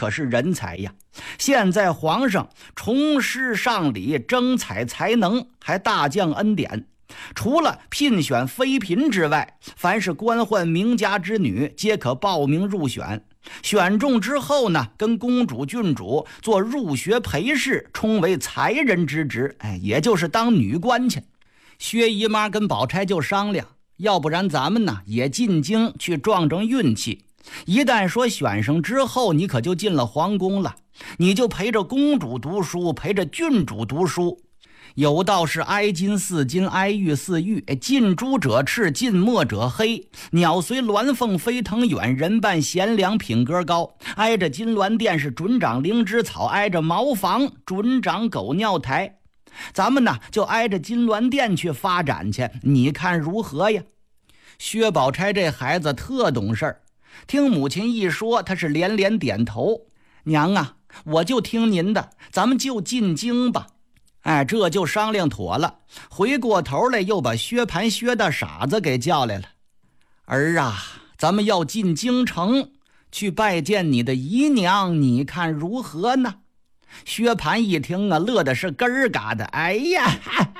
可是人才呀！现在皇上重施上礼，征采才能，还大降恩典。除了聘选妃嫔之外，凡是官宦名家之女皆可报名入选。选中之后呢，跟公主郡主做入学陪侍，充为才人之职，也就是当女官去。薛姨妈跟宝钗就商量，要不然咱们呢也进京去撞撞运气，一旦说选上之后，你可就进了皇宫了，你就陪着公主读书，陪着郡主读书。有道是哀金似金，哀玉似玉，近朱者赤，近墨者黑。鸟随鸾凤飞腾远，人伴贤良品格高。挨着金銮殿是准长灵芝草，挨着茅房准长狗尿台。咱们呢就挨着金銮殿去发展去，你看如何呀？薛宝钗这孩子特懂事儿，听母亲一说，他是连连点头。娘啊，我就听您的，咱们就进京吧。这就商量妥了。回过头来又把薛蟠薛大傻子给叫来了。儿啊，咱们要进京城去拜见你的姨娘，你看如何呢？薛蟠一听啊，乐的是咯儿嘎的。哎呀，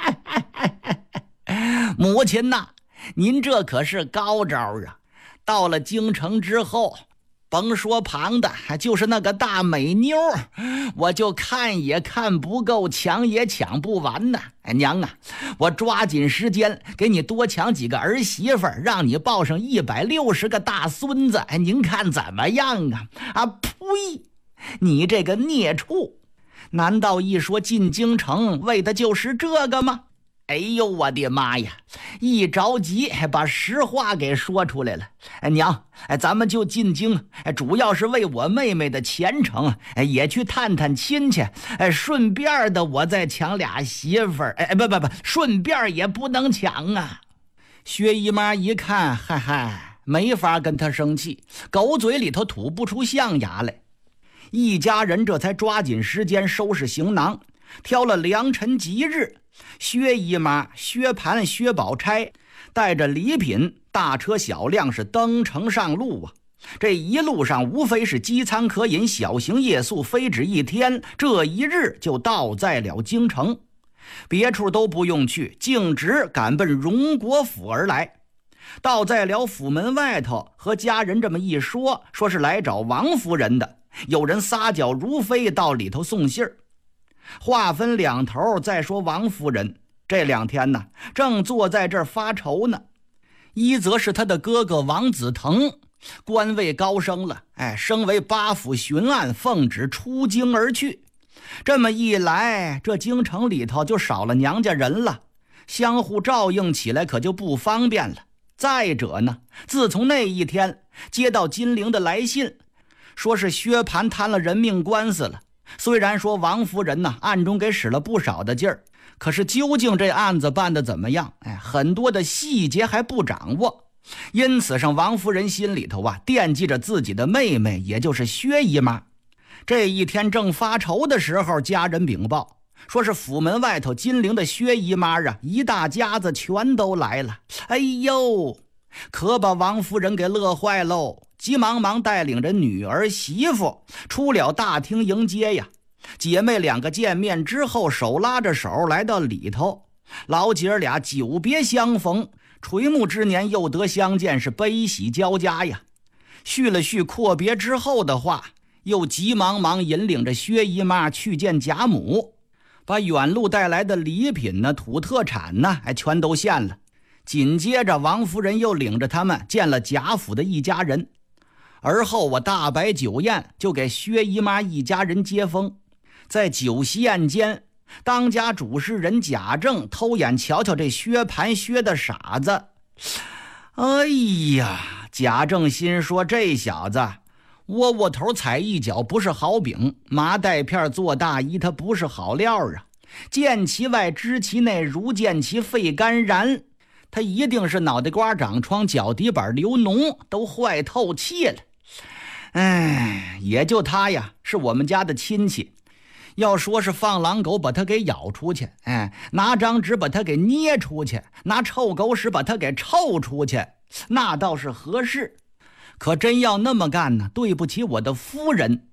母亲呐，您这可是高招啊！到了京城之后，甭说旁的，就是那个大美妞，我就看也看不够，抢也抢不完呢。娘啊，我抓紧时间给你多抢几个儿媳妇，让你抱上160个大孙子，您看怎么样啊？呸！你这个孽畜，难道一说进京城为的就是这个吗？哎呦我的妈呀，一着急把实话给说出来了。娘，咱们就进京，主要是为我妹妹的前程，也去探探亲戚，顺便的我再抢俩媳妇儿。不，顺便也不能抢啊。薛姨妈一看，嗨，没法跟他生气，狗嘴里头吐不出象牙来。一家人这才抓紧时间收拾行囊，挑了良辰吉日，薛姨妈、薛蟠、薛宝钗带着礼品，大车小辆是登城上路啊。这一路上无非是饥餐渴饮，小行夜宿，非止一天，这一日就到在了京城。别处都不用去，径直赶奔荣国府而来。到在了府门外头，和家人这么一说，说是来找王夫人的。有人撒脚如飞到里头送信儿。话分两头，再说王夫人这2天呢，正坐在这儿发愁呢。一则是他的哥哥王子腾官位高升了，升为8府巡按，奉旨出京而去。这么一来，这京城里头就少了娘家人了，相互照应起来可就不方便了。再者呢，自从那一天接到金陵的来信，说是薛蟠摊了人命官司了。虽然说王夫人呢暗中给使了不少的劲儿，可是究竟这案子办得怎么样，很多的细节还不掌握。因此上王夫人心里头惦记着自己的妹妹，也就是薛姨妈。这一天正发愁的时候，家人禀报说是府门外头金陵的薛姨妈一大家子全都来了。哎呦，可把王夫人给乐坏喽，急忙带领着女儿媳妇出了大厅迎接呀。姐妹2个见面之后，手拉着手来到里头，老姐儿俩久别相逢，垂暮之年又得相见，是悲喜交加呀。叙了叙阔别之后的话，又急忙引领着薛姨妈去见贾母，把远路带来的礼品呢、土特产呢，全都献了。紧接着王夫人又领着他们见了贾府的一家人，而后大摆酒宴，就给薛姨妈一家人接风。在酒席宴间，当家主事人贾政偷眼瞧瞧这薛蟠薛的傻子。哎呀，贾政心说，这小子窝头踩一脚不是好饼，麻袋片做大衣他不是好料啊。见其外知其内，如见其肺肝燃，他一定是脑袋瓜长疮，脚底板流脓，都坏透气了。也就他呀是我们家的亲戚，要说是放狼狗把他给咬出去，拿张纸把他给捏出去，拿臭狗屎把他给臭出去，那倒是合适。可真要那么干呢，对不起我的夫人，